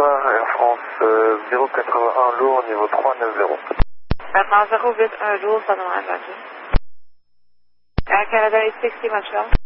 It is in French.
bonsoir, Air France 081 lourd, niveau 390. Air France 081 lourd, Southern Line, Air Canada 860 Montreal.